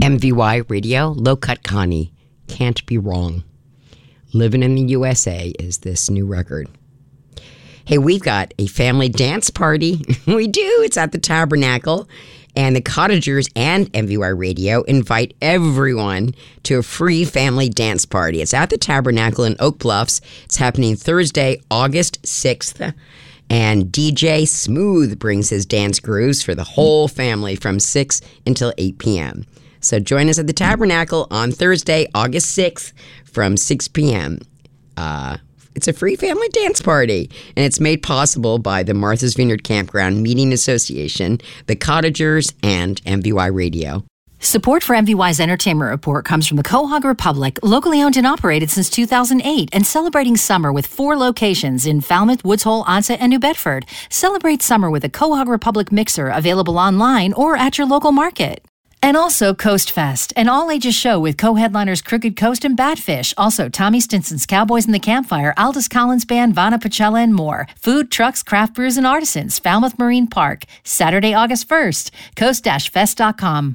MVY Radio, Low Cut Connie, Can't Be Wrong. Living in the USA is this new record. Hey, we've got a family dance party. We do. It's at the Tabernacle. And the Cottagers and MVY Radio invite everyone to a free family dance party. It's at the Tabernacle in Oak Bluffs. It's happening Thursday, August 6th. And DJ Smooth brings his dance grooves for the whole family from 6 until 8 p.m. So join us at the Tabernacle on Thursday, August 6th from 6 p.m. It's a free family dance party, and it's made possible by the Martha's Vineyard Campground Meeting Association, the Cottagers, and MVY Radio. Support for MVY's Entertainment Report comes from the Quahog Republic, locally owned and operated since 2008, and celebrating summer with 4 locations in Falmouth, Woods Hole, Onset, and New Bedford. Celebrate summer with a Quahog Republic mixer available online or at your local market. And also Coast Fest, an all-ages show with co-headliners Crooked Coast and Badfish. Also Tommy Stinson's Cowboys in the Campfire, Aldous Collins Band, Vana Pachella, and more. Food, trucks, craft brews, and artisans. Falmouth Marine Park, Saturday, August 1st. coast-fest.com.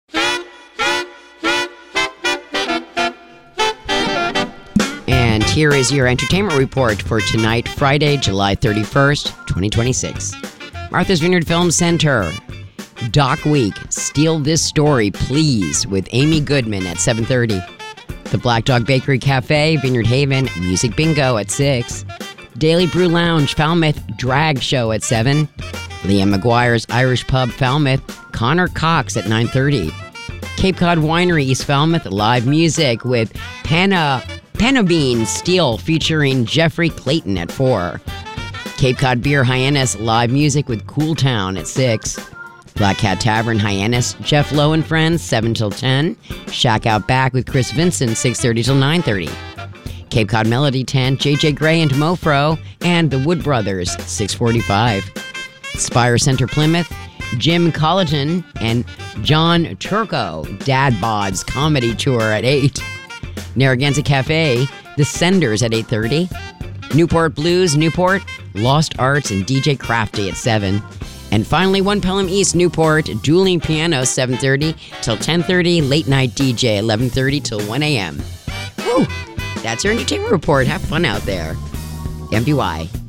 And here is your entertainment report for tonight, Friday, July 31st, 2026. Martha's Vineyard Film Center. Doc Week, Steal This Story, Please, with Amy Goodman at 7:30. The Black Dog Bakery Cafe, Vineyard Haven, Music Bingo at 6. Daily Brew Lounge, Falmouth, Drag Show at 7. Liam McGuire's Irish Pub, Falmouth, Connor Cox at 9:30. Cape Cod Winery, East Falmouth, live music with Bean Steel featuring Jeffrey Clayton at 4. Cape Cod Beer Hyannis, live music with Cool Town at 6. Black Cat Tavern, Hyannis, Jeff Lowe and Friends, 7 till 10. Shack Out Back with Chris Vincent, 6:30 till 9:30. Cape Cod Melody Tent, JJ Gray and Mofro, and the Wood Brothers, 6:45. Spire Center Plymouth, Jim Colleton and John Turco, Dad Bod's Comedy Tour at 8. Narragansett Cafe, The Senders at 8:30. Newport Blues, Newport, Lost Arts and DJ Crafty at 7. And finally, One Pelham East, Newport, Dueling Piano, 7:30 till 10:30. Late Night DJ, 11:30 till 1 a.m. Woo! That's your entertainment report. Have fun out there. MVY.